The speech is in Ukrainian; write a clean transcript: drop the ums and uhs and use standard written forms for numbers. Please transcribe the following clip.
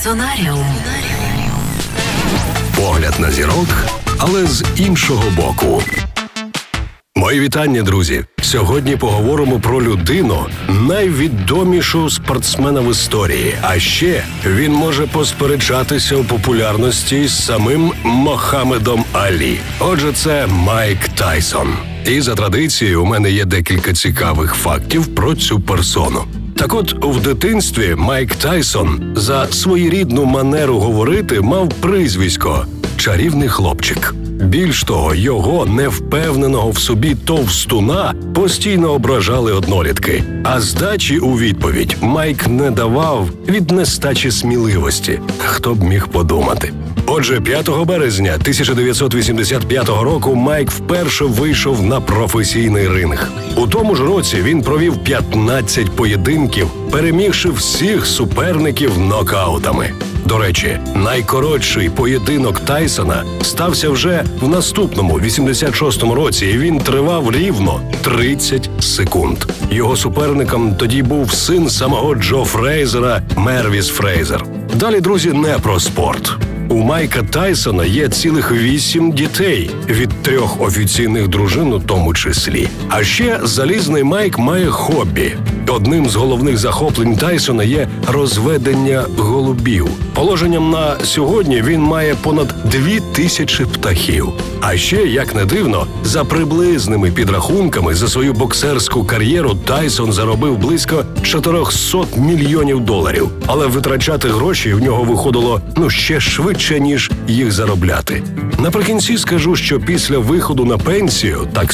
Персонаріум. Погляд на зірок, але з іншого боку. Мої вітання, друзі! Сьогодні поговоримо про людину, найвідомішого спортсмена в історії. А ще він може посперечатися у популярності з самим Мохаммедом Алі. Отже, це Майк Тайсон. І за традицією у мене є декілька цікавих фактів про цю персону. Так от, в дитинстві Майк Тайсон за своєрідну манеру говорити мав прізвисько «Чарівний хлопчик». Більш того, його невпевненого в собі товстуна постійно ображали однолітки. А здачі у відповідь Майк не давав від нестачі сміливості. Хто б міг подумати. Отже, 5 березня 1985 року Майк вперше вийшов на професійний ринг. У тому ж році він провів 15 поєдинків, перемігши всіх суперників нокаутами. До речі, найкоротший поєдинок Тайсона стався вже в наступному, 86-му році, і він тривав рівно 30 секунд. Його суперником тоді був син самого Джо Фрейзера, Мервіс Фрейзер. Далі, друзі, не про спорт. У Майка Тайсона є цілих 8 дітей, від 3 офіційних дружин у тому числі. А ще Залізний Майк має хобі. Одним з головних захоплень Тайсона є розведення голубів. Положенням на сьогодні він має понад 2000 птахів. А ще, як не дивно, за приблизними підрахунками за свою боксерську кар'єру Тайсон заробив близько 400 мільйонів доларів. Але витрачати гроші в нього виходило, ще швидше, ніж їх заробляти. Наприкінці скажу, що після виходу на пенсію, так